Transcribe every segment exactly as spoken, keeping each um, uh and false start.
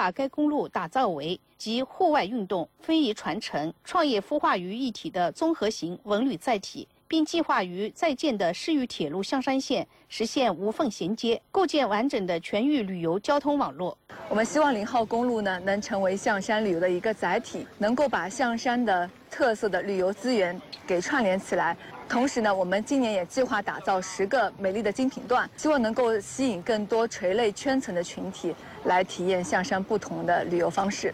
把该公路打造为集户外运动、非遗传承、创业孵化于一体的综合型文旅载体，并计划于在建的市域铁路象山线实现无缝衔接，构建完整的全域旅游交通网络。 我们希望零号公路呢能成为象山旅游的一个载体，能够把象山的特色的旅游资源给串联起来。同时呢，我们今年也计划打造十个美丽的精品段，希望能够吸引更多垂类圈层的群体来体验象山不同的旅游方式。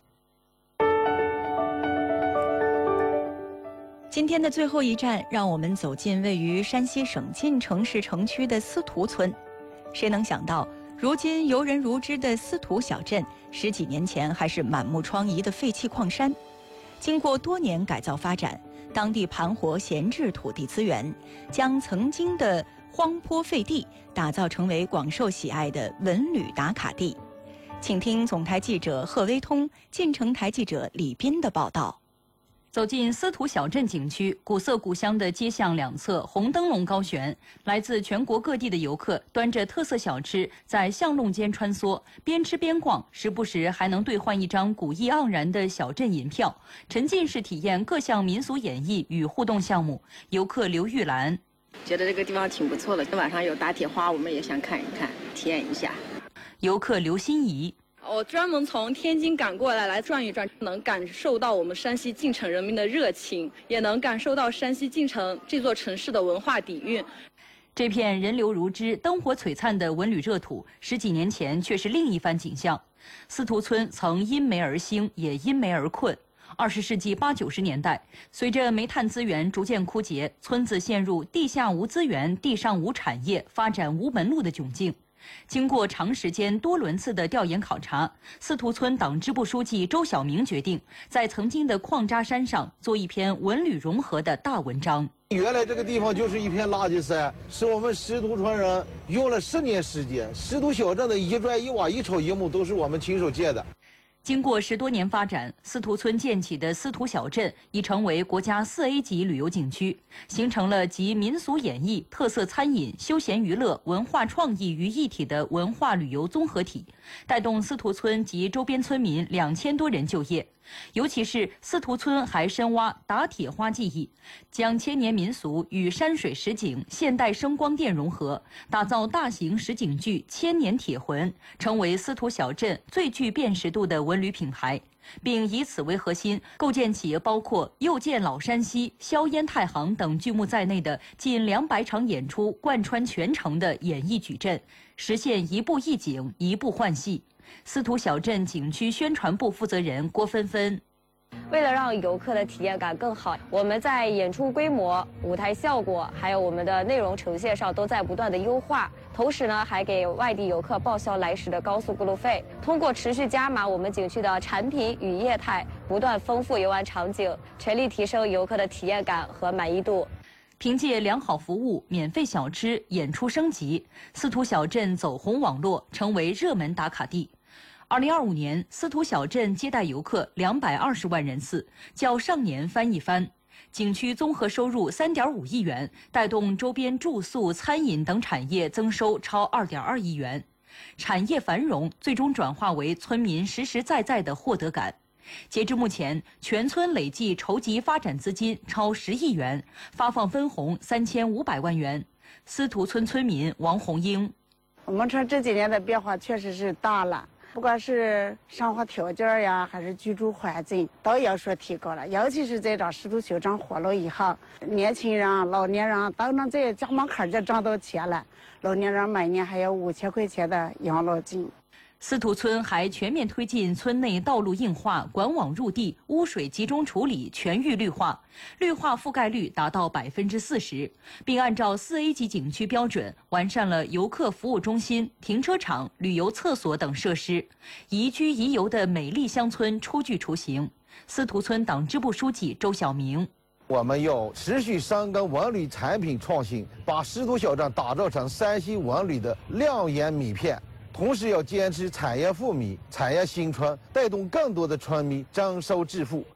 今天的最后一站，让我们走进位于山西省晋城市城区的司徒村。谁能想到，如今游人如织的司徒小镇，十几年前还是满目疮痍的废弃矿山。经过多年改造发展，当地盘活闲置土地资源，将曾经的荒坡废地打造成为广受喜爱的文旅打卡地。请听总台记者贺威通、晋城台记者李斌的报道。 走进司徒小镇景区，古色古香的街巷两侧红灯笼高悬，来自全国各地的游客端着特色小吃在巷弄间穿梭，边吃边逛，时不时还能兑换一张古意盎然的小镇银票，沉浸式体验各项民俗演绎与互动项目。游客刘玉兰觉得这个地方挺不错的，晚上有打铁花，我们也想看一看，体验一下。 游客刘心怡。 我专门从天津赶过来来转一转，能感受到我们山西晋城人民的热情，也能感受到山西晋城这座城市的文化底蕴。 这片人流如织、灯火璀璨的文旅热土，十几年前却是另一番景象。司徒村曾因煤而兴，也因煤而困。二十世纪八九十年代，随着煤炭资源逐渐枯竭，村子陷入地下无资源、地上无产业、发展无门路的窘境。经过长时间多轮次的调研考察，司徒村党支部书记周小明决定在曾经的矿渣山上做一篇文旅融合的大文章。 原来这个地方就是一片垃圾山，是我们司徒村人用了十年时间，司徒小镇的一砖一瓦一草一木都是我们亲手建的。 经过十多年发展，司徒村建起的司徒小镇已成为国家四 A 级旅游景区，形成了集民俗演艺、特色餐饮、休闲娱乐、文化创意于一体的文化旅游综合体，带动司徒村及周边村民两千多人就业。尤其是司徒村还深挖打铁花技艺，将千年民俗与山水实景、现代声光电融合，打造大型实景剧《千年铁魂》，成为司徒小镇最具辨识度的文旅品牌，并以此为核心，构建起包括《又见老山西》《硝烟太行》等剧目在内的近两百场演出，贯穿全城的演艺矩阵，实现一步一景，一步换戏。司徒小镇景区宣传部负责人郭芬芬。 为了让游客的体验感更好，我们在演出规模、舞台效果，还有我们的内容呈现上都在不断的优化。同时呢，还给外地游客报销来时的高速过路费。通过持续加码我们景区的产品与业态，不断丰富游玩场景，全力提升游客的体验感和满意度。 凭借良好服务、免费小吃、演出升级，司徒小镇走红网络，成为热门打卡地。二零二五年，司徒小镇接待游客两百二十万人次，较上年翻一番。景区综合收入三点五亿元，带动周边住宿、餐饮等产业增收超二点二亿元。产业繁荣最终转化为村民实实在在的获得感。截至目前，全村累计筹集发展资金超十亿元，发放分红三千五百万元。司徒村村民王红英： 我们村这几年的变化确实是大了。不管是生活条件呀，还是居住环境，都有所提高了。尤其是在这司徒小镇火了以后，年轻人、老年人都能在家门口就挣到钱了。老年人每年还有五千块钱的养老金。 司徒村还全面推进村内道路硬化、管网入地、污水集中处理全域绿化，绿化覆盖率达到百分之四十，并按照四 A 级景区标准完善了游客服务中心、停车场、旅游厕所等设施，宜居宜游的美丽乡村初具雏形。司徒村党支部书记周小明： 我们要持续深耕文旅产品创新，把司徒小镇打造成山西文旅的亮眼米片。同时要坚持产业富民、产业兴村，带动更多的村民增收致富。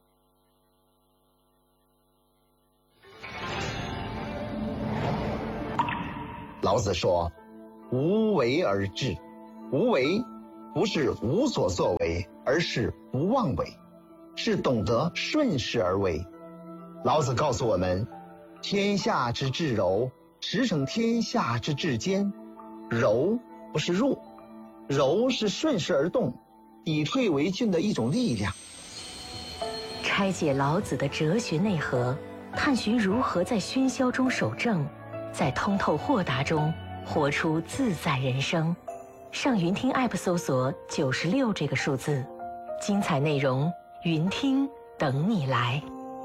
老子说：“无为而治。”无为不是无所作为，而是不妄为，是懂得顺势而为。老子告诉我们，天下之至柔，驰骋天下之至坚。柔不是弱，柔是顺势而动，以退为进的一种力量。 拆解老子的哲学内核，探寻如何在喧嚣中守正，在通透豁达中活出自在人生。上云听 App 搜索九十六这个数字，精彩内容云听等你来。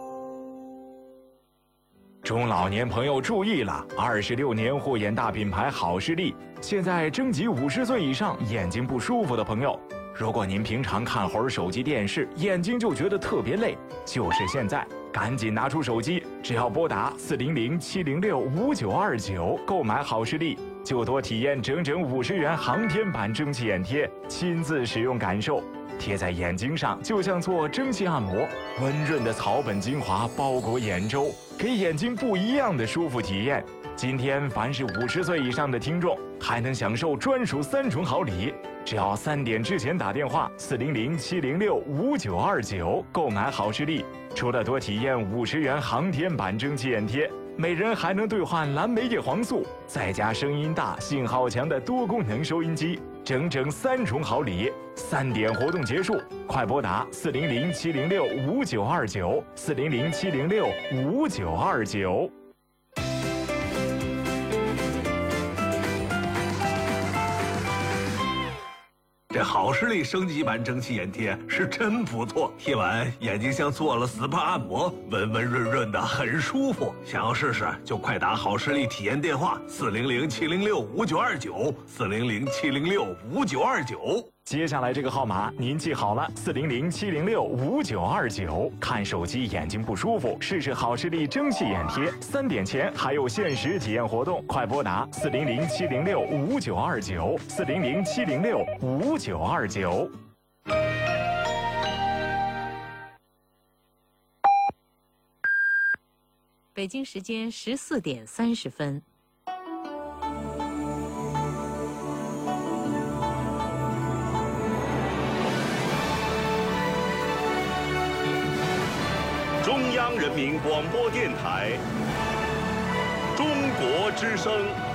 中老年朋友注意了，二十六年护眼大品牌好视力现在征集五十岁以上眼睛不舒服的朋友。如果您平常看会儿手机电视，眼睛就觉得特别累，就是现在，赶紧拿出手机，只要拨打四零零七零六五九二九购买好视力，就多体验整整五十元航天版蒸汽眼贴，亲自使用感受。贴在眼睛上就像做蒸汽按摩，温润的草本精华包裹眼周，给眼睛不一样的舒服体验。今天凡是五十岁以上的听众，还能享受专属三重好礼，只要三点之前打电话四零零七零六五九二九购买好视力，除了多体验五十元航天版蒸汽眼贴，每人还能兑换蓝莓叶黄素，再加声音大、信号强的多功能收音机，整整三重好礼。三点活动结束，快拨打四零零七零六五九二九四零零七零六五九二九。 这好视力升级版蒸汽眼贴是真不错，贴完眼睛像做了 S P A 按摩，温温润润的，很舒服。想要试试就快打好视力体验电话四零零七零六五九二九四零零七零六五九二九。 接下来这个号码您记好了，四零零七零六五九二九。看手机眼睛不舒服，试试好视力蒸汽眼贴，三点前还有限时体验活动，快拨打四零零七零六五九二九四零零七零六五九二九。 北京时间十四点三十分。 中央人民广播电台，中国之声。